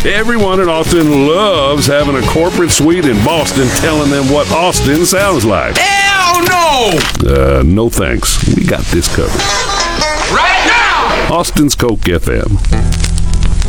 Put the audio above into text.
Everyone in Austin loves having a corporate suite in Boston telling them what Austin sounds like. Hell no! No thanks. We got this covered. Right now! Austin's Coke FM.